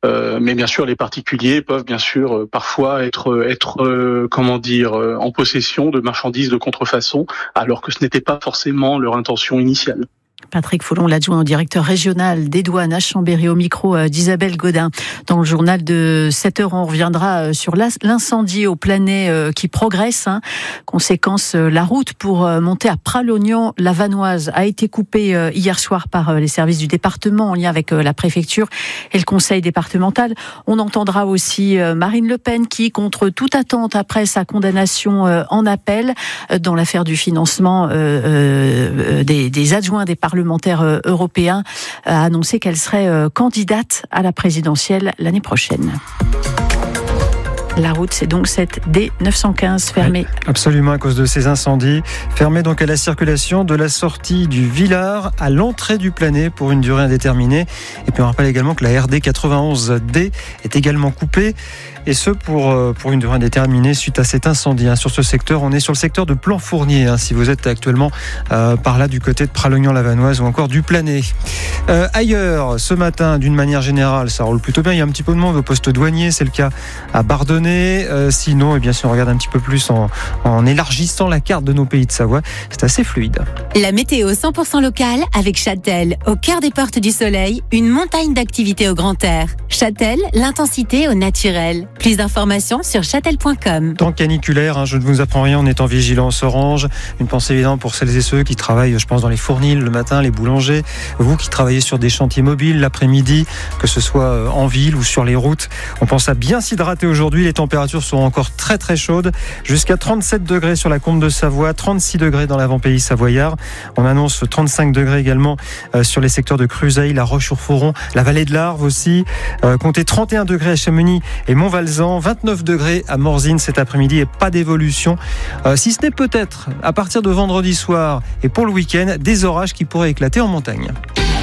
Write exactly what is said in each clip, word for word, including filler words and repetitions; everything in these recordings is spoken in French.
Euh, mais bien sûr, les particuliers peuvent bien sûr euh, parfois être être euh, comment dire euh, en possession de marchandises de contrefaçon, alors que ce n'était pas forcément leur intention initiale. Patrick Foulon, l'adjoint au directeur régional des douanes à Chambéry, au micro d'Isabelle Godin. Dans le journal de sept heures, on reviendra sur l'incendie au Planay qui progresse. Conséquence, la route pour monter à Pralognan-la-Vanoise a été coupée hier soir par les services du département en lien avec la préfecture et le conseil départemental. On entendra aussi Marine Le Pen qui, contre toute attente après sa condamnation en appel dans l'affaire du financement des, des adjoints des parlementaires européens, a annoncé qu'elle serait candidate à la présidentielle l'année prochaine. La route, c'est donc cette D neuf cent quinze fermée. Oui, absolument, à cause de ces incendies. Fermée donc à la circulation de la sortie du Villard à l'entrée du Planay pour une durée indéterminée. Et puis on rappelle également que la R D quatre-vingt-onze D est également coupée. Et ce pour, pour une durée indéterminée suite à cet incendie. Hein, sur ce secteur, on est sur le secteur de Plan-Fournier, hein, si vous êtes actuellement euh, par là du côté de Pralognan-la-Vanoise ou encore du Planay. Euh, ailleurs, ce matin, d'une manière générale, ça roule plutôt bien. Il y a un petit peu de monde au poste douanier, c'est le cas à Bardonnay. Euh, sinon, eh bien, si on regarde un petit peu plus en, en élargissant la carte de nos pays de Savoie, c'est assez fluide. La météo cent pour cent locale avec Châtel, au cœur des portes du soleil, une montagne d'activités au grand air. Châtel, l'intensité au naturel. Plus d'informations sur châtel point com. Temps caniculaire, hein, je ne vous apprends rien, on est en vigilance orange. Une pensée évidente pour celles et ceux qui travaillent, je pense, dans les fournils le matin, les boulangers. Vous qui travaillez sur des chantiers mobiles l'après-midi, que ce soit en ville ou sur les routes. On pense à bien s'hydrater aujourd'hui. Les températures seront encore très très chaudes. Jusqu'à trente-sept degrés sur la Combe de Savoie, trente-six degrés dans l'avant-pays savoyard. On annonce trente-cinq degrés également euh, sur les secteurs de Cruseilles, La Roche-sur-Foron, la vallée de l'Arve aussi. Euh, comptez trente et un degrés à Chamonix et Montval. vingt-neuf degrés à Morzine cet après-midi et pas d'évolution. Euh, si ce n'est peut-être à partir de vendredi soir et pour le week-end, des orages qui pourraient éclater en montagne.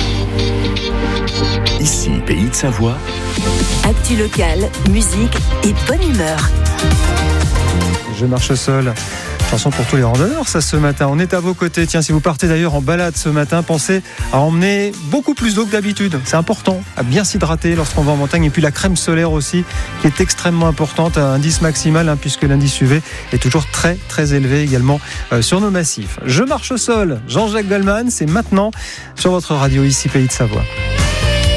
Ici, Pays de Savoie. Actu locale, musique et bonne humeur. Je marche seul. Chanson pour tous les randonneurs, ça, ce matin. On est à vos côtés. Tiens, si vous partez d'ailleurs en balade ce matin, pensez à emmener beaucoup plus d'eau que d'habitude. C'est important, à bien s'hydrater lorsqu'on va en montagne. Et puis la crème solaire aussi, qui est extrêmement importante, à indice maximal, hein, puisque l'indice U V est toujours très, très élevé également euh, sur nos massifs. Je marche au sol. Jean-Jacques Goldman, c'est maintenant sur votre radio ici, Pays de Savoie.